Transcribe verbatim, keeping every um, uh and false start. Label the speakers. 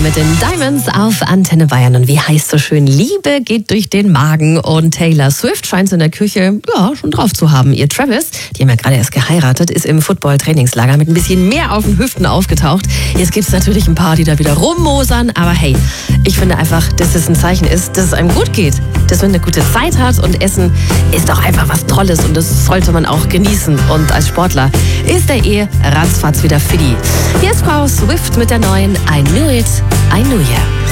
Speaker 1: mit den Diamonds auf Antenne Bayern. Und wie heißt so schön, Liebe geht durch den Magen. Und Taylor Swift scheint es in der Küche ja schon drauf zu haben. Ihr Travis, die haben ja gerade erst geheiratet, ist im Football-Trainingslager mit ein bisschen mehr auf den Hüften aufgetaucht. Jetzt gibt es natürlich ein paar, die da wieder rummosern. Aber hey, ich finde einfach, dass es ein Zeichen ist, dass es einem gut geht. Dass man eine gute Zeit hat. Und Essen ist doch einfach was Tolles. Und das sollte man auch genießen. Und als Sportler ist der Ehe ratzfatz wieder fiddy. Hier ist Frau Swift mit der neuen I Knew It, I Knew Ya.